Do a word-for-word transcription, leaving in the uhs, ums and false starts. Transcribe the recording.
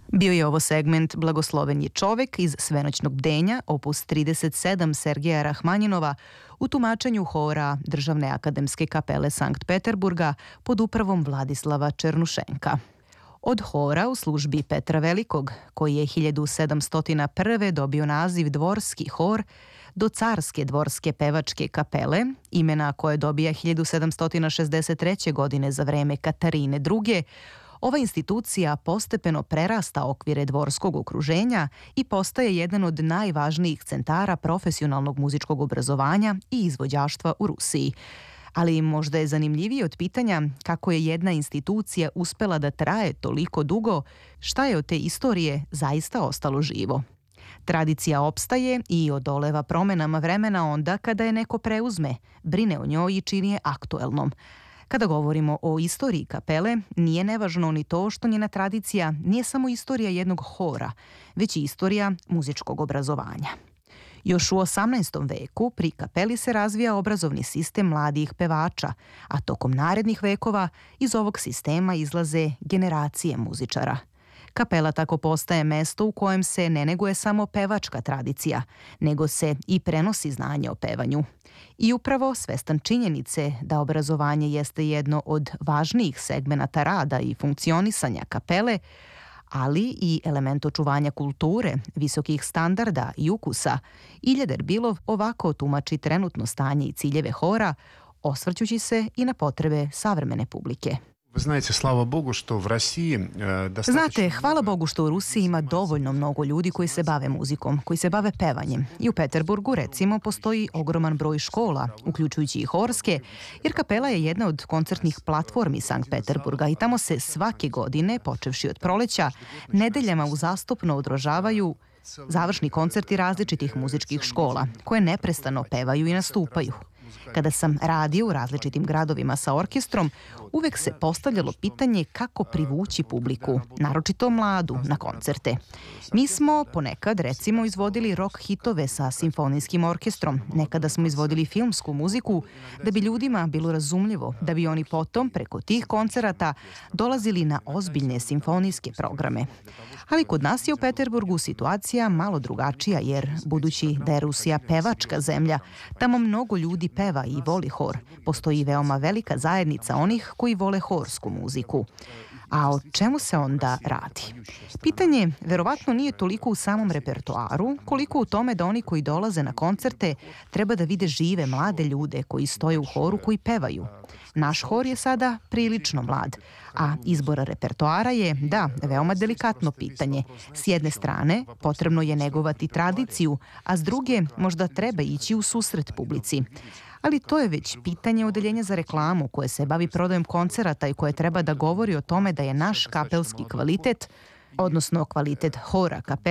Bio je ovo segment Blagosloven je čovek iz Svenoćnog bdenja, opus trideset sedam Sergeja Rahmanjinova, u tumačenju hora Državne akademske kapele Sankt Peterburga pod upravom Vladislava Černušenka. Od hora u službi Petra Velikog, koji je hiljadu sedamsto prve. dobio naziv Dvorski hor, do Carske dvorske pevačke kapele, imena koje dobija hiljadu sedamsto šezdeset treće. godine za vreme Katarine druge, ova institucija postepeno prerasta okvire dvorskog okruženja i postaje jedan od najvažnijih centara profesionalnog muzičkog obrazovanja i izvođaštva u Rusiji. Ali možda je zanimljivije od pitanja kako je jedna institucija uspela da traje toliko dugo, šta je od te istorije zaista ostalo živo. Tradicija opstaje i odoleva promenama vremena onda kada je neko preuzme, brine o njoj i čini je aktuelnom. Kada govorimo o istoriji kapele, nije nevažno ni to što njena tradicija nije samo istorija jednog hora, već i istorija muzičkog obrazovanja. Još u osamnaestom veku pri kapeli se razvija obrazovni sistem mladih pevača, a tokom narednih vekova iz ovog sistema izlaze generacije muzičara. Kapela tako postaje mesto u kojem se ne neguje samo pevačka tradicija, nego se i prenosi znanje o pevanju. I upravo svestan činjenice da obrazovanje jeste jedno od važnijih segmenata rada i funkcionisanja kapele, ali i element očuvanja kulture, visokih standarda i ukusa, Ilja Derbilov ovako tumači trenutno stanje i ciljeve hora, osvrćući se i na potrebe savremene publike. Znate, slava Bogu što v Rusiji... Znate, hvala Bogu što u Rusiji ima dovoljno mnogo ljudi koji se bave muzikom, koji se bave pevanjem. I u Peterburgu, recimo, postoji ogroman broj škola, uključujući i horske, jer kapela je jedna od koncertnih platformi Sankt Peterburga i tamo se svake godine, počevši od proleća, nedeljama uzastopno održavaju završni koncerti različitih muzičkih škola, koje neprestano pevaju i nastupaju. Kada sam radio u različitim gradovima sa orkestrom, uvek se postavljalo pitanje kako privući publiku, naročito mladu, na koncerte. Mi smo ponekad, recimo, izvodili rock hitove sa simfonijskim orkestrom, nekada smo izvodili filmsku muziku, da bi ljudima bilo razumljivo, da bi oni potom, preko tih koncerata, dolazili na ozbiljne simfonijske programe. Ali kod nas je u Peterburgu situacija malo drugačija, jer, budući da je Rusija pevačka zemlja, tamo mnogo ljudi peva i voli hor. Postoji veoma velika zajednica onih koji vole horsku muziku. A o čemu se onda radi? Pitanje verovatno nije toliko u samom repertoaru, koliko u tome da oni koji dolaze na koncerte treba da vide žive mlade ljude koji stoje u horu, koji pevaju. Naš hor je sada prilično mlad, a izbor repertoara je, da, veoma delikatno pitanje. S jedne strane, potrebno je negovati tradiciju, a s druge, možda treba ići u susret publici. Ali to je već pitanje odeljenja za reklamu koje se bavi prodajom koncerata i koje treba da govori o tome da je naš kapelski kvalitet, odnosno kvalitet hora kapele,